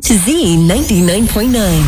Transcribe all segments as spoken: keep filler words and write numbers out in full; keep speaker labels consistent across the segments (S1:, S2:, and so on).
S1: Z ninety-nine point nine.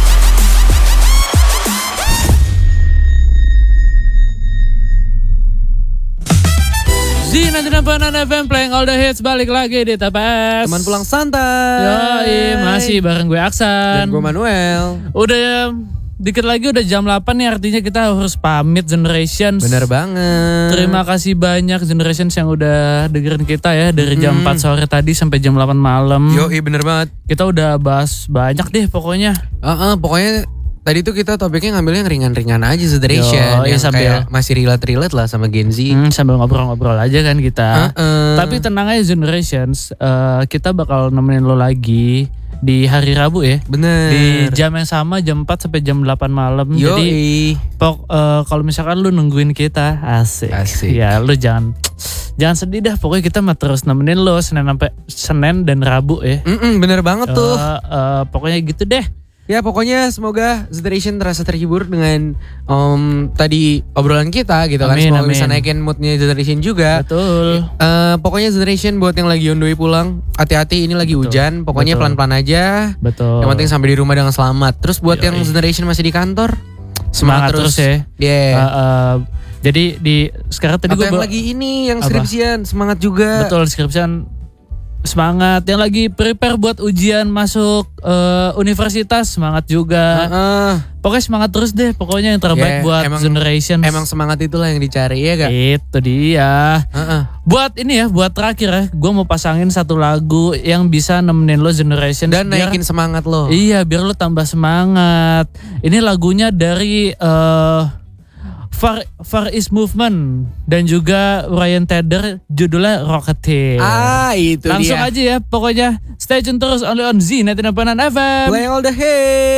S2: Z ninety-nine point nine F M playing all the hits, balik lagi di T P S.
S3: Teman pulang santai.
S2: Yoi, masih bareng gue Aksan.
S3: Dan gue Manuel.
S2: Udah dikit lagi udah jam delapan nih, artinya kita harus pamit Generations.
S3: Bener banget.
S2: Terima kasih banyak Generations yang udah dengerin kita ya dari jam
S3: Mm-hmm.
S2: empat sore tadi sampai jam delapan malam.
S3: Yoi, bener banget.
S2: Kita udah bahas banyak deh pokoknya.
S3: Uh, uh, pokoknya tadi tuh kita topiknya ngambil yang ringan-ringan aja, Generation.
S2: Yo,
S3: yang
S2: iya, sambil-
S3: kayak masih relate-relate lah sama Gen Z.
S2: Hmm, sambil ngobrol-ngobrol aja kan kita.
S3: Uh-uh.
S2: Tapi tenang aja Generations, eh, kita bakal nemenin lo lagi di hari Rabu ya.
S3: Bener.
S2: Di jam yang sama, jam empat sampai jam delapan malam.
S3: Yoi.
S2: Jadi pok eh, kalau misalkan lu nungguin kita, asik.
S3: Asik.
S2: Ya lu jangan jangan sedih dah. Pokoknya kita mah terus nemenin lo Senin sampai Senin dan Rabu ya.
S3: Mm-mm, bener banget tuh.
S2: Eh, eh, pokoknya gitu deh.
S3: Ya pokoknya semoga Generation terasa terhibur dengan um, tadi obrolan kita gitu kan.
S2: Amin,
S3: Semoga
S2: amin.
S3: bisa naikin moodnya Generation juga.
S2: Betul.
S3: Eh, pokoknya Generation buat yang lagi on the way pulang, hati-hati ini lagi
S2: Betul.
S3: hujan. Pokoknya
S2: Betul.
S3: pelan-pelan aja.
S2: Betul.
S3: Yang penting sampai di rumah dengan selamat. Terus buat
S2: Yoi.
S3: yang Generation masih di kantor,
S2: Semangat terus ya.
S3: Yeah.
S2: Eh, eh, jadi di sekarang tadi
S3: Atau
S2: gue
S3: yang lagi ini yang
S2: Apa?
S3: skripsian, semangat juga.
S2: betul skripsian semangat, yang lagi prepare buat ujian masuk eh, universitas semangat juga.
S3: Heeh.
S2: Pokoknya semangat terus deh, pokoknya yang terbaik
S3: Yeah,
S2: buat
S3: emang-
S2: Generation.
S3: Emang semangat itulah yang dicari ya kak.
S2: Itu dia.
S3: Heeh.
S2: Buat ini ya, buat terakhir ya, gue mau pasangin satu lagu yang bisa nemenin lo Generation
S3: Dan naikin semangat lo.
S2: Iya, biar lo tambah semangat. Ini lagunya dari eh Far, Far East Movement dan juga Ryan Tedder, judulnya Rocketeer.
S3: Ah itu
S2: Langsung
S3: dia.
S2: aja ya, pokoknya stay tune terus only on Z ninety-nine point nine F M.
S3: Play all the hits.